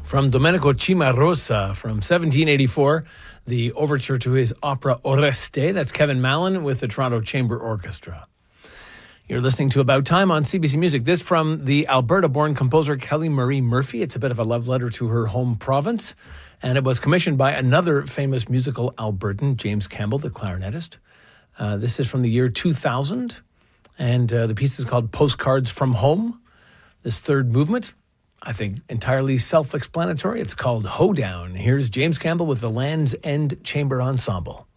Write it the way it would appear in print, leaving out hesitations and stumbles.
From Domenico Cimarosa from 1784, the overture to his opera Oreste. That's Kevin Mallon with the Toronto Chamber Orchestra. You're listening to About Time on CBC Music. This from the Alberta-born composer Kelly Marie Murphy. It's a bit of a love letter to her home province, and it was commissioned by another famous musical Albertan, James Campbell, the clarinetist. This is from the year 2000, and the piece is called Postcards from Home. This third movement, I think, entirely self-explanatory. It's called Hoedown. Here's James Campbell with the Land's End Chamber Ensemble.